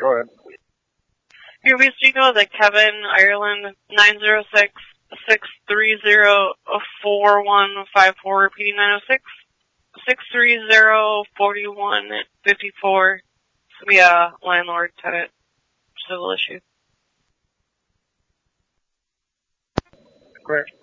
Go ahead. You're speaking with Kevin, Ireland, 906-630-4154, repeating 906-630-4154. This will be a landlord-tenant civil issue. Correct.